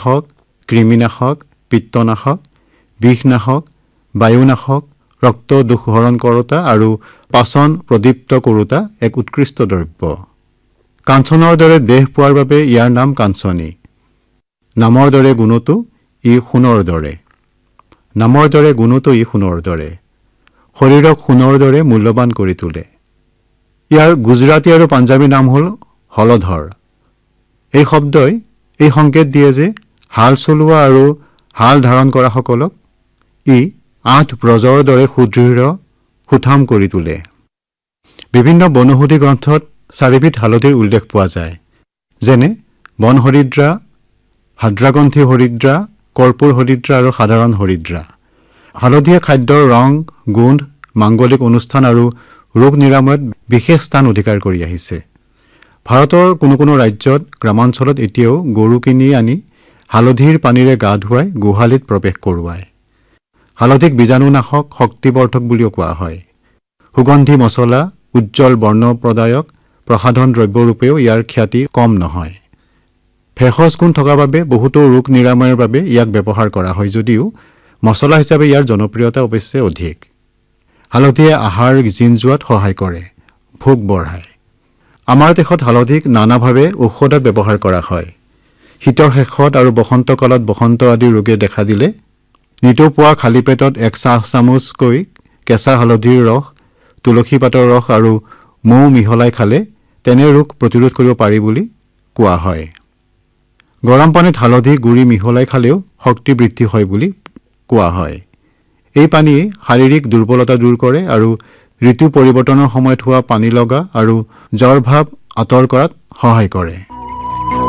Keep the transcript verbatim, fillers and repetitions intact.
ছত্ৰাকনাশক, কৃমিনাশক, পিত্তনাশক, বিষনাশক, বায়ুনাশক, ৰক্ত দোষহৰণ কৰোতা আৰু পাচন প্ৰদীপ্ত কৰোতা এক উৎকৃষ্ট দ্ৰব্য। কাঞ্চনৰ দৰে দেহ পোৱাৰ বাবে ইয়াৰ নাম কাঞ্চনী। নামৰ দৰে গুণতো ই সোণৰ দৰে। নামৰ দৰে গুণতো ই সোণৰ দৰে। শৰীৰক সোণৰ দৰে মূল্যৱান কৰি তোলে। ইয়াৰ গুজৰাটী আৰু পাঞ্জাবী নাম হ'ল হলধৰ। এই শব্দই এই সংকেত দিয়ে যে হাল চলোৱা আৰু হাল ধাৰণ কৰাসকলক ই আঠ ব্ৰজৰ দৰে সুদৃঢ় সুঠাম কৰি তোলে। বিভিন্ন বনৌষধি গ্ৰন্থত চাৰিবিধ হালধিৰ উল্লেখ পোৱা যায়, যেনে বন হৰিদ্ৰা, হাদ্ৰাগন্ধি হৰিদ্ৰা, কৰ্পূৰ হৰিদ্ৰা আৰু সাধাৰণ হৰিদ্ৰা। হালধিয়ে খাদ্যৰ ৰং, গোন্ধ, মাংগলিক অনুষ্ঠান আৰু ৰোগ নিৰাময়ত বিশেষ স্থান অধিকাৰ কৰি আহিছে। ভাৰতৰ কোনো কোনো ৰাজ্যত গ্ৰামাঞ্চলত এতিয়াও গৰু কিনি আনি হালধিৰ পানীৰে গা ধুৱাই গোহালিত প্ৰৱেশ কৰোৱায়। হালধিক বীজাণুনাশক, শক্তিবৰ্ধক বুলিও কোৱা হয়। সুগন্ধি মছলা, উজ্জ্বল বৰ্ণ প্ৰদায়ক, প্ৰসাধন দ্ৰব্যৰূপেও ইয়াৰ খ্যাতি কম নহয়। ভেষজ গুণ থকাৰ বাবে বহুতো ৰোগ নিৰাময়ৰ বাবে ইয়াক ব্যৱহাৰ কৰা হয় যদিও মছলা হিচাপে ইয়াৰ জনপ্ৰিয়তা অৱশ্যে অধিক। হালধিয়ে আহাৰ জিন যোৱাত সহায় কৰে, ভোক বঢ়ায়। আমাৰ দেশত হালধিক নানাভাৱে ঔষধত ব্যৱহাৰ কৰা হয়। শীতৰ শেষত আৰু বসন্তকালত বসন্ত আদি ৰোগে দেখা দিলে নিতৌ পুৱা খালী পেটত এক চাহ চামুচকৈ কেঁচা হালধিৰ ৰস, তুলসী পাতৰ ৰস আৰু মৌ মিহলাই খালে তেনে ৰোগ প্ৰতিৰোধ কৰিব পাৰি বুলি কোৱা হয়। গৰম পানীত হালধি গুড়ি মিহলাই খালেও শক্তি বৃদ্ধি হয় বুলি কোৱা হয়। এই পানীয়ে শাৰীৰিক দুৰ্বলতা দূৰ কৰে আৰু ঋতু পৰিৱৰ্তনৰ সময়ত হোৱা পানী লগা আৰু জ্বৰ ভাৱ আঁতৰ কৰাত সহায় কৰে।